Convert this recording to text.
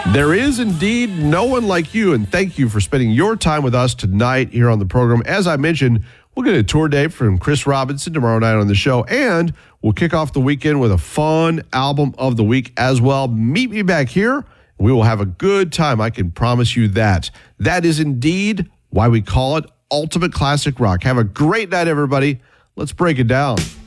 There is indeed no one like you, and thank you for spending your time with us tonight here on the program. As I mentioned, we'll get a tour date from Chris Robinson tomorrow night on the show, and we'll kick off the weekend with a fun album of the week as well. Meet me back here. We will have a good time. I can promise you that. That is indeed why we call it Ultimate Classic Rock. Have a great night, everybody. Let's break it down.